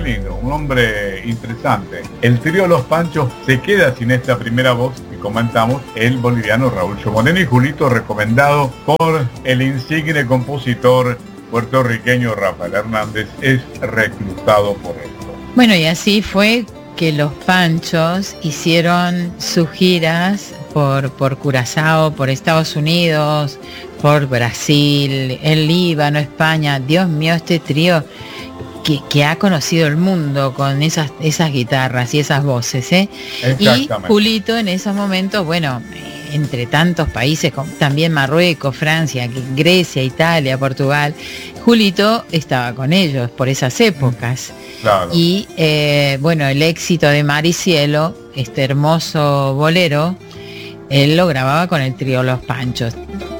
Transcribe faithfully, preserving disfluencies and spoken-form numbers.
lindo, un hombre interesante. El trío Los Panchos se queda sin esta primera voz que comentamos, el boliviano Raúl Moreno, y Julito, recomendado por el insigne compositor puertorriqueño Rafael Hernández, es reclutado por esto. Bueno, y así fue que los Panchos hicieron sus giras por, por Curazao, por Estados Unidos, por Brasil, el Líbano, España. Dios mío, este trío que, que ha conocido el mundo con esas, esas guitarras y esas voces, ¿eh? Y Julito en esos momentos, bueno, entre tantos países, como también Marruecos, Francia, Grecia, Italia, Portugal, Julito estaba con ellos por esas épocas. Claro. Y eh, bueno, el éxito de Mar y Cielo, este hermoso bolero, él lo grababa con el trío Los Panchos.